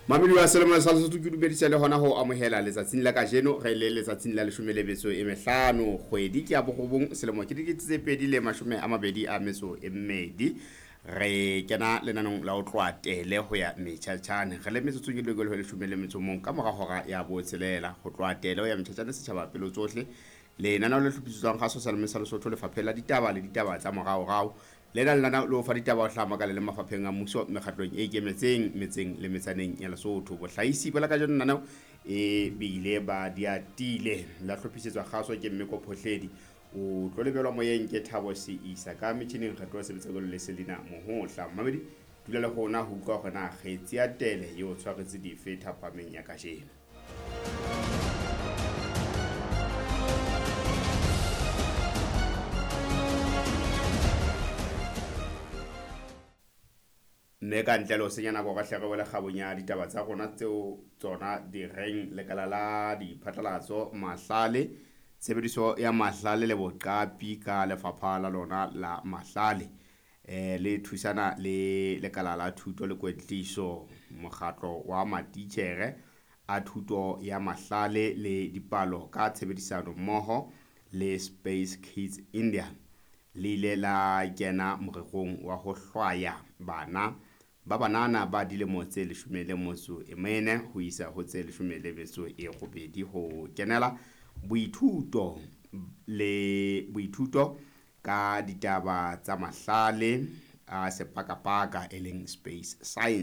Mamedi wa selemo sa Lesotho ke dumedisa le hona ho amohela letsatsing la kajeno re le letsatsing la 15 kgwedi ke ya bogobong selemo ke dikete 2022 re kena lenanong la ho tloa tele ho ya metjhatjhane re le metsotso ke lekolo le 10 ka mora hora ya botshelela ho tloa tele ho ya metjhatjhane setjhaba pelo tsohle le nana le hlophisitswang ga social media sa Lesotho le faphela ditaba le ditaba tsa morao le nana lo fa ditaba o hlama ka le mafapheng a mmuso mekgatlong e ikemetseng metseng le metsaneng ya Lesotho bohlaisi ba la ka jona nana e bile ba diatile la hlophisetswa kgaso ke mmeko phohledi o tlolebelwa moyeng ke Thabo se isa ka metjhineng re tlo sebetsa go le Selina Mohohla Mamedi dula le gona ho utlwa gona kgetsi ya tele yo tshwaretse dife thapameng ya kajeno Meka ntlelo senyana go gatlhege wele gabonya ditaba tsa gona tseo tsona di reng lekala la diphatlalatso mahlale tshebediso ya mahlale le boqapi ka lefapha la lona la mahlale le thusana le lekala la thuto le kwetliso mokgatlo wa matitjhere a thuto ya mahlale le dipalo ka tshebedisano mmoho le Space Kids India le ile la kena morerong wa ho hlwaya bana ba banana ba dilemo tse 14 ho isa ho tse 18 ho kenela boithuto ka ditaba tsa mahlale a sepakapaka eleng space science